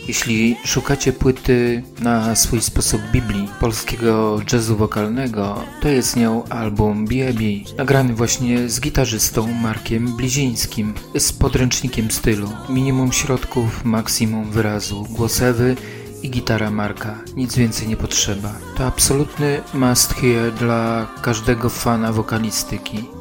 Jeśli szukacie płyty na swój sposób Biblii polskiego jazzu wokalnego, to jest nią album B.A.B. nagrany właśnie z gitarzystą Markiem Blizińskim, z podręcznikiem stylu. Minimum środków, maksimum wyrazu, głos Ewy i gitara Marka. Nic więcej nie potrzeba. To absolutny must hear dla każdego fana wokalistyki.